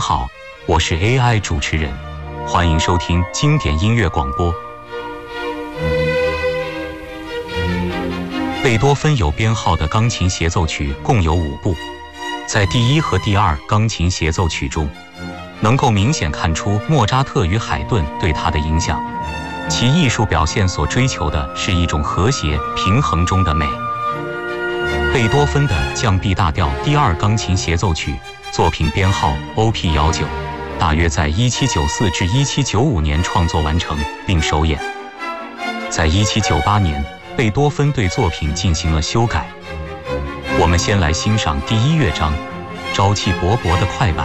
好，我是 AI 主持人，欢迎收听经典音乐广播。贝多芬有编号的钢琴协奏曲共有5部，在第1和第2钢琴协奏曲中，能够明显看出莫扎特与海顿对他的影响。其艺术表现所追求的是一种和谐平衡中的美。贝多芬的降 B 大调第2钢琴协奏曲作品编号 OP19，大约在1794至1795年创作完成并首演。在1798年，贝多芬对作品进行了修改。我们先来欣赏第1乐章，朝气勃勃的快板。